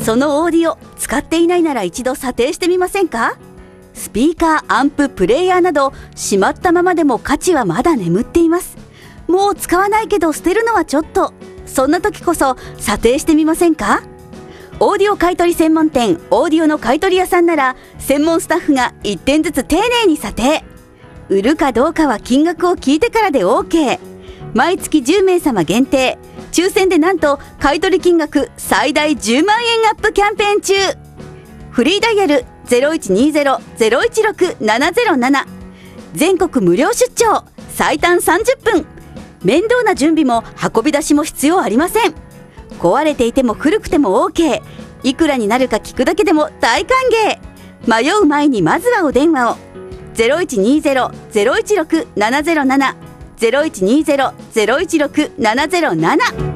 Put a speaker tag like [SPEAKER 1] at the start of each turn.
[SPEAKER 1] そのオーディオ使っていないなら一度査定してみませんか？スピーカー、アンプ、プレイヤーなどしまったままでも価値はまだ眠っています。もう使わないけど捨てるのはちょっと、そんな時こそ査定してみませんか？オーディオ買取専門店オーディオの買取屋さんなら専門スタッフが1点ずつ丁寧に査定。売るかどうかは金額を聞いてからで OK。 毎月10名様限定、抽選でなんと買取金額最大10万円アップキャンペーン中。フリーダイヤル 0120-016-707、 全国無料出張、最短30分。面倒な準備も運び出しも必要ありません。壊れていても古くても OK。 いくらになるか聞くだけでも大歓迎。迷う前にまずはお電話を。 0120-016-707、 0120-016-707。